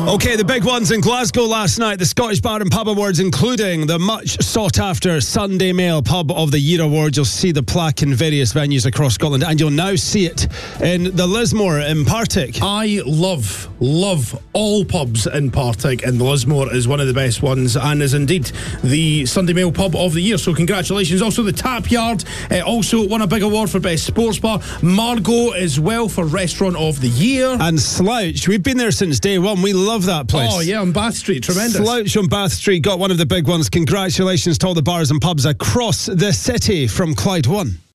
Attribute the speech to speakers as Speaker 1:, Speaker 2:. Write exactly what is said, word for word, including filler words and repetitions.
Speaker 1: Okay, the big ones in Glasgow last night, the Scottish Bar and Pub Awards, including the much sought-after Sunday Mail Pub of the Year Award. You'll see the plaque in various venues across Scotland, and you'll now see it in the Lismore in Partick.
Speaker 2: I love, love all pubs in Partick, and the Lismore is one of the best ones, and is indeed the Sunday Mail Pub of the Year, so congratulations. Also, the Tap Yard uh, also won a big award for Best Sports Bar. Margot as well for Restaurant of the Year.
Speaker 1: And Slouch, we've been there since day one. We love that place.
Speaker 2: Oh yeah, on Bath Street, tremendous.
Speaker 1: Slouch on Bath Street got one of the big ones. Congratulations to all the bars and pubs across the city from Clyde One.